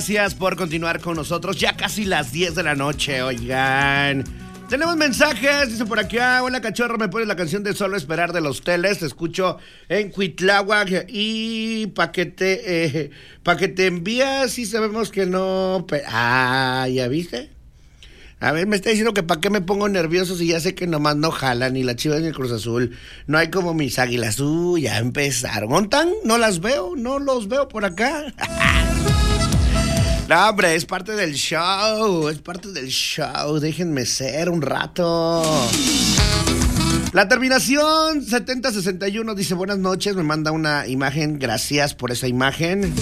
Gracias por continuar con nosotros. Ya casi las 10 de la noche, oigan. Tenemos mensajes, dice por acá: hola cachorro, me pones la canción de Solo Esperar de los Teles. Te escucho en Cuitláhuac y pa' que te envías y sabemos que no... ¿ya viste? A ver, me está diciendo que para qué me pongo nervioso si ya sé que nomás no jalan ni la Chivas ni el Cruz Azul. No hay como mis Águilas. Ya empezaron. ¿Montan? No las veo, no los veo por acá. No, hombre, es parte del show, déjenme ser un rato. La terminación 7061 dice: buenas noches, me manda una imagen, gracias por esa imagen.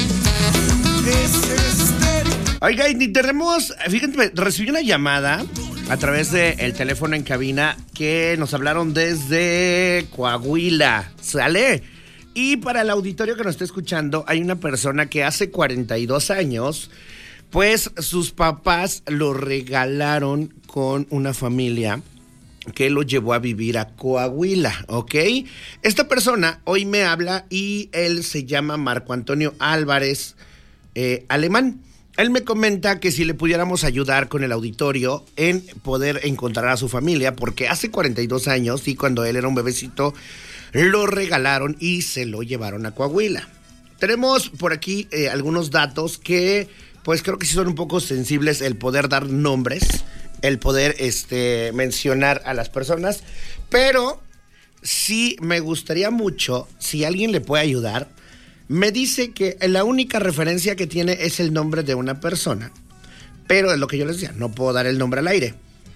Oiga, y tenemos, fíjense, recibí una llamada a través del teléfono en cabina que nos hablaron desde Coahuila, ¿sale? Y para el auditorio que nos está escuchando, hay una persona que hace 42 años... pues sus papás lo regalaron con una familia que lo llevó a vivir a Coahuila, ¿ok? Esta persona hoy me habla y él se llama Marco Antonio Álvarez Alemán. Él me comenta que si le pudiéramos ayudar con el auditorio en poder encontrar a su familia, porque hace 42 años, y cuando él era un bebecito, lo regalaron y se lo llevaron a Coahuila. Tenemos por aquí algunos datos que... pues creo que sí son un poco sensibles, el poder dar nombres, el poder mencionar a las personas, pero sí me gustaría mucho, si alguien le puede ayudar. Me dice que la única referencia que tiene es el nombre de una persona, pero es lo que yo les decía, no puedo dar el nombre al aire.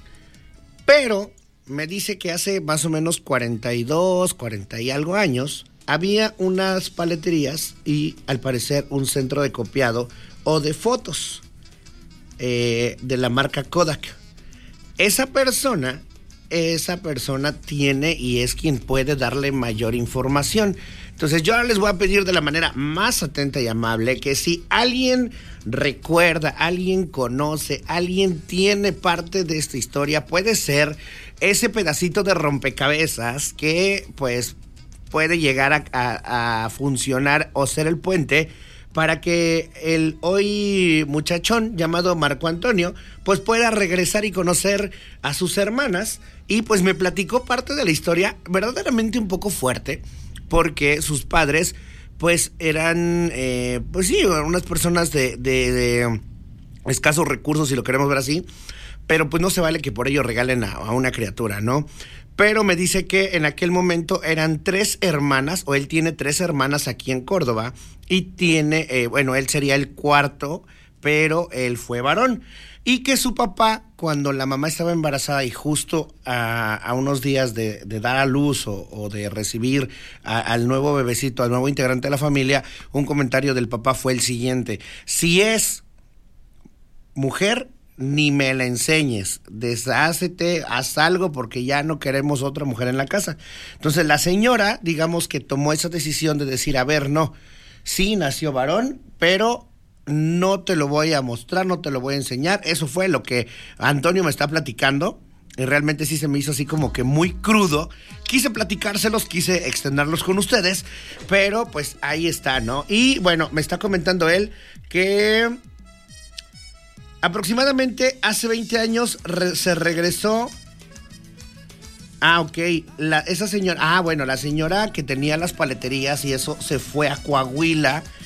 Pero me dice que hace más o menos 40 y algo años, había unas paleterías y al parecer un centro de copiado o de fotos de la marca Kodak. Esa persona tiene y es quien puede darle mayor información. Entonces yo ahora les voy a pedir de la manera más atenta y amable que si alguien recuerda, alguien conoce, alguien tiene parte de esta historia, puede ser ese pedacito de rompecabezas que pues puede llegar a funcionar o ser el puente para que el hoy muchachón llamado Marco Antonio pues pueda regresar y conocer a sus hermanas. Y pues me platicó parte de la historia verdaderamente un poco fuerte, porque sus padres pues eran pues sí, unas personas de escasos recursos, si lo queremos ver así, pero pues no se vale que por ello regalen a una criatura, ¿no? Pero me dice que en aquel momento eran 3 hermanas, o él tiene 3 hermanas aquí en Córdoba, y tiene, él sería el cuarto, pero él fue varón. Y que su papá, cuando la mamá estaba embarazada y justo a unos días de dar a luz o de recibir al nuevo bebecito, al nuevo integrante de la familia, un comentario del papá fue el siguiente: si es mujer, ni me la enseñes, deshácete, haz algo porque ya no queremos otra mujer en la casa. Entonces la señora, digamos que tomó esa decisión de decir: a ver, no, sí nació varón, pero no te lo voy a mostrar, no te lo voy a enseñar. Eso fue lo que Antonio me está platicando, y realmente sí se me hizo así como que muy crudo. Quise platicárselos, quise extenderlos con ustedes, pero pues ahí está, ¿no? Y bueno, me está comentando él que aproximadamente hace 20 años se regresó. Ok, esa señora, la señora que tenía las paleterías y eso se fue a Coahuila